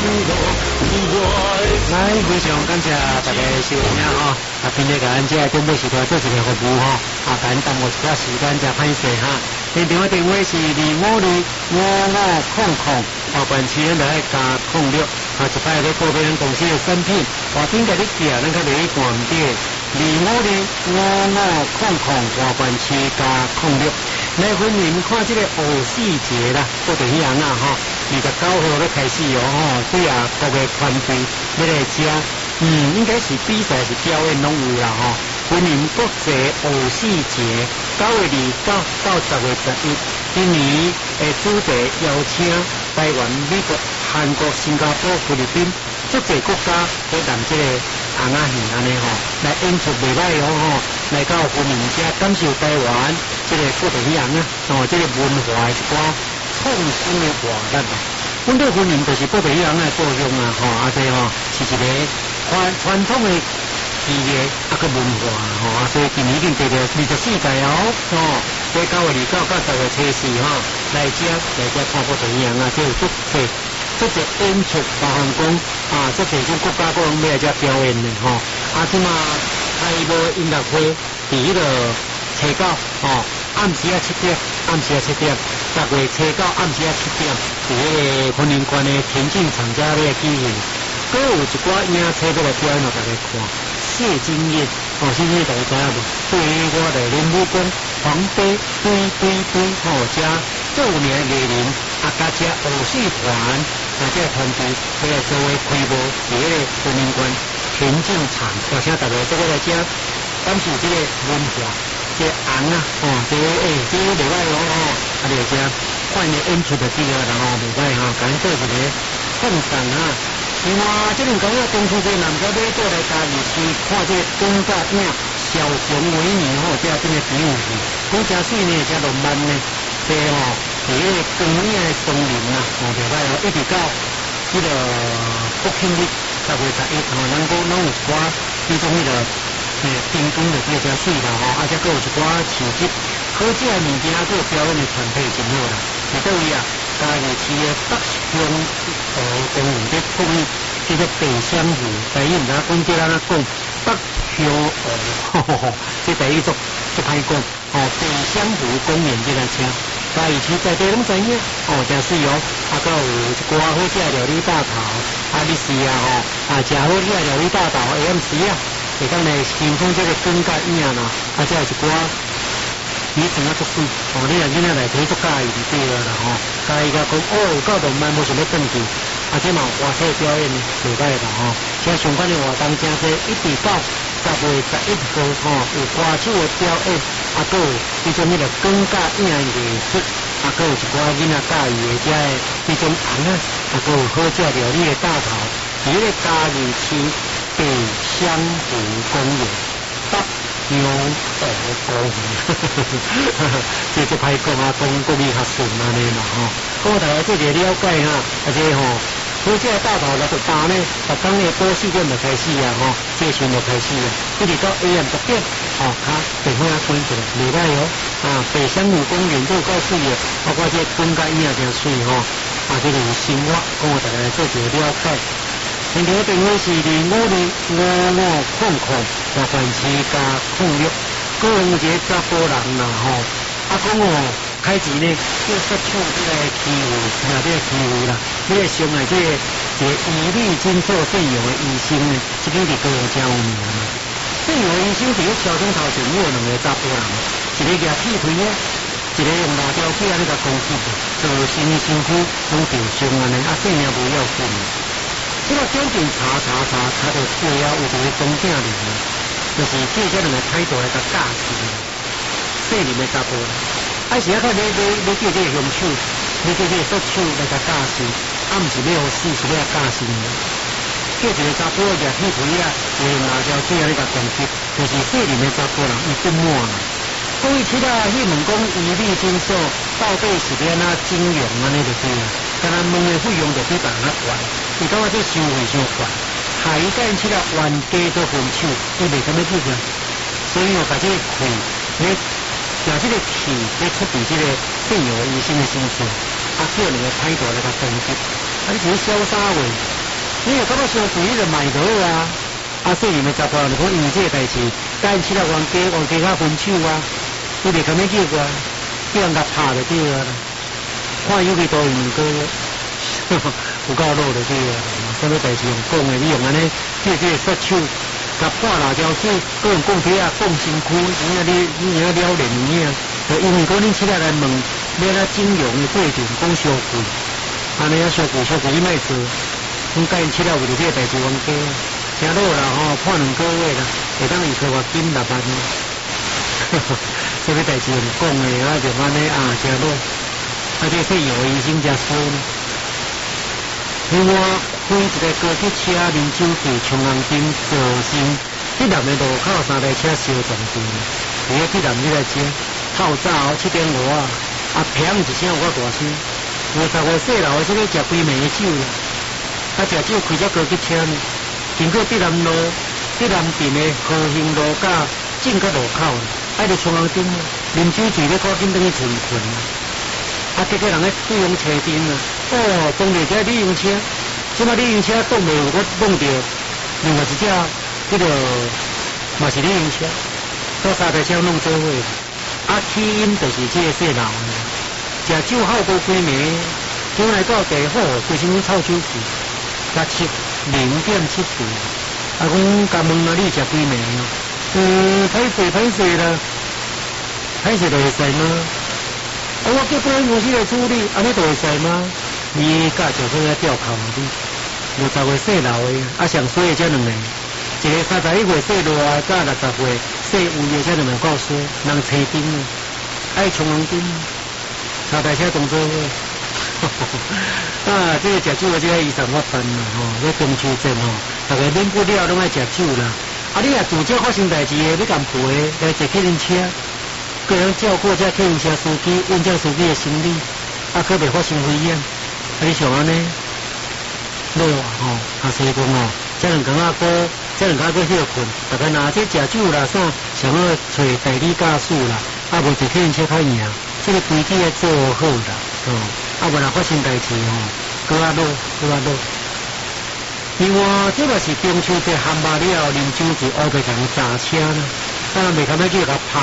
来，非常感谢大家收听哈，今日甲咱这广播时代做一个服务哈，甲咱耽误一寡时间，真歹势哈。现场的电话是255500，关区咱来加06，一摆咧告别咱公司的产品，外边甲你寄，咱较袂关掉。255500，关区加06。来欢迎看这个学四节啦，不等于人啊哈，29号咧开始哦吼，对啊，各个团队要来遮，应该是比赛是表演拢有啦吼。欢迎国际学四节9月29到10月11，今年的主题邀请台湾、美国、韩国、新加坡、菲律宾足侪国家来谈这个红仔戏安尼吼，来演出袂歹哦吼，来到欢迎遮感受台湾这个不同样啊，这个文化的一寡创新的活动啊。阮对欢迎就是不同样的作用啊，所以是一个传统的企业个文化所以今年已经得到24届所以9月29到10月7日来遮看不同样啊，这有足侪演出，包含讲足侪种国家各方面来遮表演的即嘛开幕音乐会伫迄个初九暗时7点，10月初九暗时7点，伫迄个昆仑关的田径场遮咧举行。佫有一寡影册要来表演，互大家看。谢金燕，谢金燕大家知影无？对于我的人武功，黄飞遮5名艺人加遮武术团，遮团队要来作为开幕伫迄个昆仑关田径场，请大家做来遮感受这个文化。这红这袂歹来遮看你演出的这个袂歹感觉做一个奉上另外，这两个月公司这南高尾过来嘉义市看这个公家影小熊维尼这真个比武戏，真正水呢，真浪漫呢，这伫迄个公影的丛林袂歹一直到这个国庆日10月11能够有一寡这种迄个冰宫的这遮水啦遮佫有一寡市集，好食的物件，佫有表演的团体真好啦，伫倒位嘉义市的北乡公园在讲叫做北乡湖，台语毋知讲叫安怎讲，北乡这台语足歹讲北乡湖公园这个车，嘉义市在地拢知影真水佫有一寡好食的料理大头，你是食好食的料理大头下暗时会当来欣赏这个公家影啦，遮有一寡。你怎样做水？你若囡仔来睇足介意就对啦介意甲讲到动漫无想要转去，这嘛话题表演袂歹啦这相关的活动真多，一直到10月11号有歌手的表演，佫有迄种迄个公家影艺术，佫有一寡囡仔介意的遮的迄种红佫有好食料理的大头，伫迄个嘉义市北乡湖公园北牛公园，这歹讲讲国语较顺安尼嘛讲大家做一个了解好食的大头来就打呢，逐工的播4点就开始这时就开始一直到AM 10点电话关起来，袂歹北乡湖公园都有够水的，包括这公家影真水这个有生活，讲大家做一个了解。现场电话是255500，关区加06，个人一个查甫人啦讲开钱呢，要接触这个欺负，这个欺负啦，你会伤害这个一律金属电容的医生呢，这边是高雄真有名嘛。电容医生伫咧桥顶头前有2个查甫人，一个举铁锤一个用辣椒水甲攻击，造成身躯拢受伤安尼，性命无要紧。这个检查到最后有一个总经理，就是借这2个态度来甲教示对面的查甫人。时啊，你叫这个凶手，你叫这个杀手来甲教示，毋是要死，是要教示你。叫一个查甫举铁锤用辣椒水甲攻击，就是对面的查甫人伊不满啦。所以其他去问讲一律金属到底是要安怎整容安尼就对啦，敢若问的费用就比别人较悬，伊感觉这收费伤悬，害伊甲因起来冤家做分手，伊袂敢要去个，所以把这个气，拿这个气来出伫这个病友医生的身上， 叫两个歹徒来甲攻击，你是潇洒话，你若感觉伤贵，你就卖倒啊！细年的查甫人就讲因为这个代志，甲因饲了冤家甲分手啊，伊袂甘要叫我，叫人甲拍就对啊，看有几多毋过，有够老就对啊，啥物代志用讲的，你用安尼叫这个杀手。甲破辣椒水，各用讲皮啊，讲身躯，你了了然尔。就因为讲恁起来来问，要咱整容的过程讲伤贵，安尼啊伤贵，你莫做。阮甲因起来为着这个代志冤家，真老啦吼，判2个月啦，会当伊科罚金6万。这个代志用讲的啊，就安尼啊，真老。这说有医生才说呢。另外，开一个高级车啉酒醉冲红灯造成铁南的路口3台车相撞住，伫个铁南迄个车透早7:5砰一声有够大声，50岁细路的这个食规暝的酒啦，食酒开只高级车呢，经过铁南路、铁南镇的和兴路甲正角路口，爱着冲红灯，啉酒醉咧赶紧等去存困。结果人咧对方车灯啊，撞着这旅用车，即摆旅用车挡袂有，我弄着另外一只，迄个嘛是旅用车，到3台车弄做伙，起因就是这个细路食酒好过规暝，今来到地好，规身臭酒气，甲7:0.7度，讲甲问啊，你食规暝歹势啦，歹势就会使吗？我叫保险公司来处理，安尼就会使吗？你驾照说要吊扣的，50岁细路的，上衰的才2个，一个31岁细路啊，甲60岁细有的才2个够衰，人车灯啊，爱冲红灯，3台车动作这个食酒的这个医生我办啦这中秋节大家免不了拢爱食酒啦。你若自己发生代志的，你敢陪来坐客人车？个人照顾这客运车司机、运将司机的行李，可袂发生危险。你想安尼，老所以讲这2工过，这2工过休困，大家拿这食酒啦啥，想要找代理驾驶啦，无坐客运车较赢，这个规矩要做好啦，无若发生代志搁老。另外，这个是中秋节喊罢了，啉酒醉乌白人砸车呢，当然袂堪要叫他拍。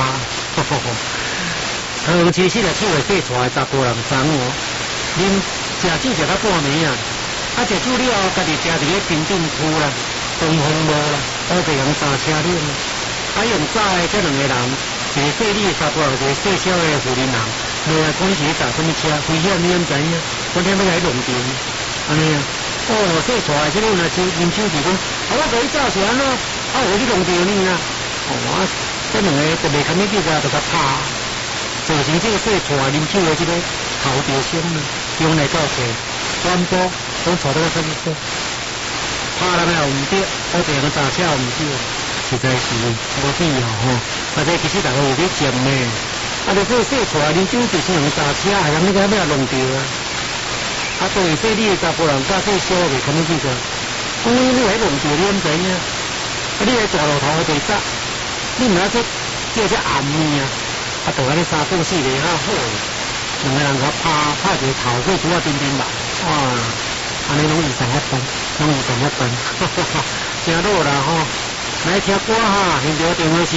长期4个7岁细出来查甫人知啉食酒食到半暝食酒了后，家己徛伫个平顶区啦，东风路啦，乌白人砸车辆用早的这2个人，一个细里的查甫人，一个细小的妇人人，落来看是砸什么车，危险你敢知影？我听要来弄掉，安尼细出来这个若啉酒是讲，我甲伊炸船咯，我去弄掉你啦，这2个就袂堪要叫他就甲拍，造成这个细出来啉酒的这个头条声呢，将来到时传播讲带到个什么事，拍人也唔对，乌白人砸车也唔对，实在是无必要这其实大家有咧讲呢，如果细出来啉酒就是人砸车，还人你敢要弄掉对细你的查甫人甲细小的袂堪要记着，你来弄掉你唔知影，你来大路头地砸，你唔要说叫这暗面就安尼34个好，2个人甲拍一个头，过拄叮叮来，安尼拢20万分，真老啦来听歌现在电话是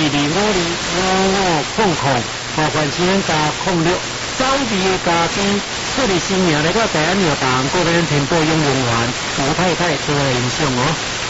25255005关先加06。走地的家庭，这里新娘来到台湾有档，各位天波用完，吴太太做影响